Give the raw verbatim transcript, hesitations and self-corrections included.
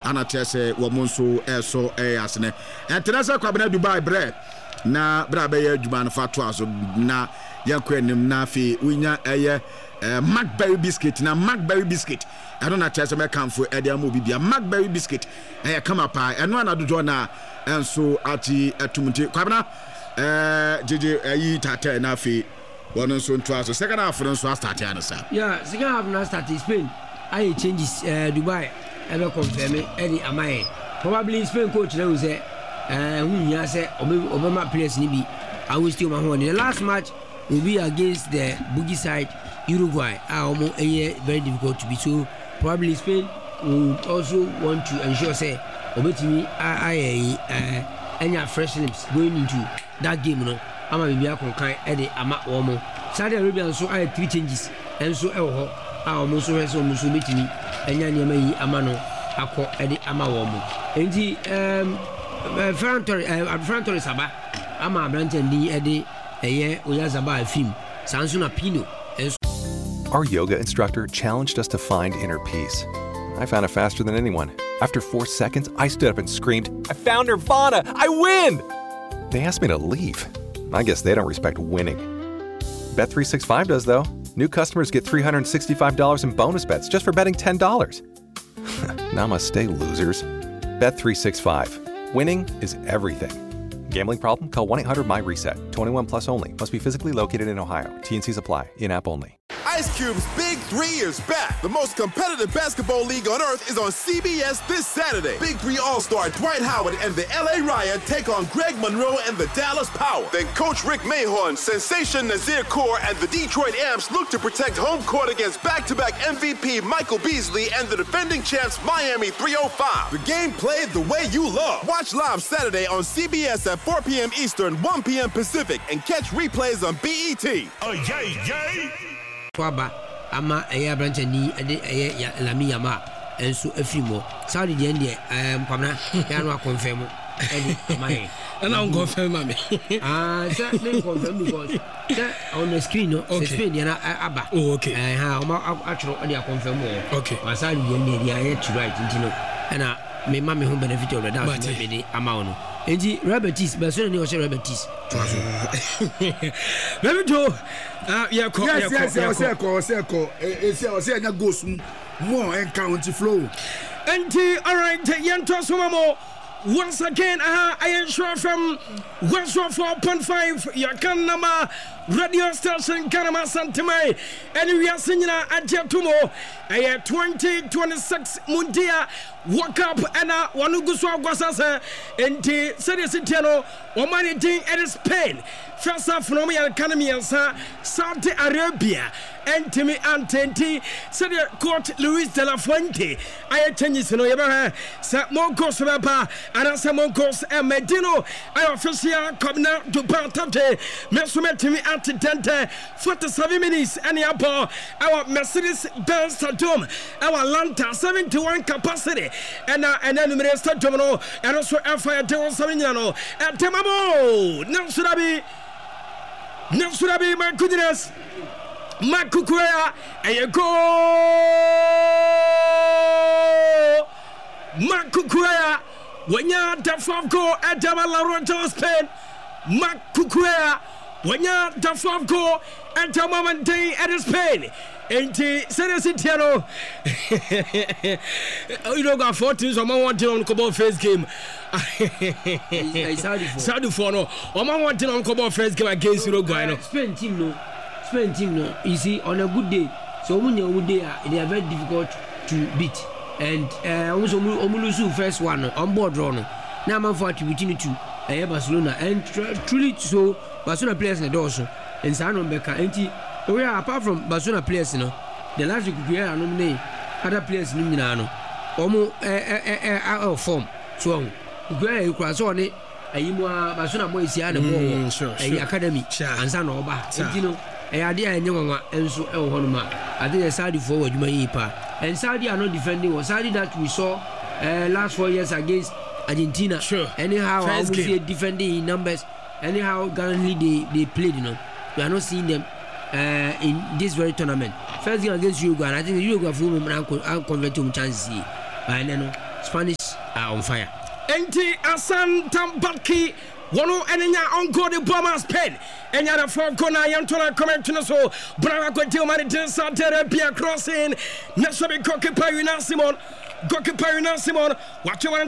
ana tese wo monso eso eh asene entenasa kwabena Dubai bre na bra be ya adwuma no fato aso na yakwanim na fi winya eye Macberry biscuit na Macberry biscuit I don't know tese me kanfo e dia mo bibia Macberry biscuit eh kama pa eno anadodo na enso ati atumti kwabena eh jeje ayi tata na fi one so nto aso second half no so start ya no sir yeah second half na start Spain I changes uh, Dubai ever confirm it any amaye probably Spain coach now say uh who ya say Obama players ni bi I will still my the last match will be against the boogie side Uruguay ah uh, very difficult to be so probably Spain will also want to ensure say obetimi I uh any fresh lips going into that game no ama bibia konkan e de ama wo mo Saudi Arabia so I three changes and so e ho a wo so reso mo so betimi enya ne yi ama no akọ e de ama wo mo enti um Ferran Torres Ferran Torres aba ama Branton di e de eye Oyazaba film Sansu na Pino. Our yoga instructor challenged us to find inner peace. I found it faster than anyone. After four seconds, I stood up and screamed, "I found Nirvana! I win!" They asked me to leave. I guess they don't respect winning. Bet three sixty-five does, though. New customers get three hundred sixty-five dollars in bonus bets just for betting ten dollars. Namaste, losers. Bet three sixty-five. Winning is everything. Gambling problem? Call one eight hundred my reset. twenty-one plus only. Must be physically located in Ohio. T N Cs apply. In-app only. Ice Cube's Big Three is back. The most competitive basketball league on earth is on C B S this Saturday. Big Three All-Star Dwight Howard and the L A Riot take on Greg Monroe and the Dallas Power. Then Coach Rick Mahorn, Sensation Nazir Kaur, and the Detroit Amps look to protect home court against back-to-back M V P Michael Beasley and the defending champs Miami three oh five. The game played the way you love. Watch live Saturday on C B S at four p.m. Eastern, one p.m. Pacific, and catch replays on B E T. Oh, yay, yay! Twaba ama eya branch ni ede eya lami yama enso afimo Saudi de ende um kwamna ya no confirm ede amaye and I confirm me ah say they confirm because say on the screen no okay. Spain dey na aba oh okay eh ha o ma atro ede confirm okay but Saudi de ende dey aye to right ntino na me ma me ho benefit of that me dey ama no enti Robertis be so ni o say Robertis let me go ah yeah ko yes yes yes say ko say ko e say say na go sum more encounter flow enti all right yento somamo once again uh, I am sure from one oh four point five your can number radio station Kanama Santamai and we are singing at Jatumo a twenty twenty-six Mundia Walk Up and a Wanuguswa Guasasa and T Sedicitiano or money thing at Spain. First half from your economy and Saudi Arabia and Timmy Antenti said court Luis de la Fuente. I attend you no ever Moncos Rapa and Samoncos and Medino. I official come now to Pantate Messumet Timmy Antente forty-seven minutes and Yapo our Mercedes Benz Stadium our Atlanta seventy-one capacity and uh, and then the stadium and also Fire Dewan Savignano and Temamo now should I be now should I be my goodness Makukuya and you go Makukuya when you're the fourth goal at Jamala Spain Makukuya when you're the fourth goal at the moment day at Spain Enti Sedicitiano you know got fourteen so man want on Kobo first game Saudi for no o man want on Kobo first game against Uruguay no Spain team no Spain team no you see on a good day so when you good day they are very difficult to beat and uh also omulusu first one on board run now man for attributing to uh, Barcelona and tr- truly so Barcelona players na also and Sano Beka enti we are apart from Barcelona players no the last week we are no other players no nyina no omo eh eh eh form so we are cross so ne ayimu Barcelona mo isia na mo eh academy ansa na oba enti no eh ade anye nwanwa enso e ho no ma ade the Saudi forward ma yi pa and Saudi are not defending was Saudi that we saw uh, last four years against Argentina sure. anyhow I would say defending in numbers anyhow currently they they played you know we are not seeing them uh, in this very tournament. First game against Uruguay, and I think the Uruguay for me and convert to chances. But then Spanish are on fire. Enti Asan Tambaki Wano Enya Ongo de Bombers pen Enya the four corner Yantona comment to so Braga Quentin Maritin Santere Pia crossing Nasobi Goalkeeper Yuna Simon Goalkeeper Yuna Simon what you want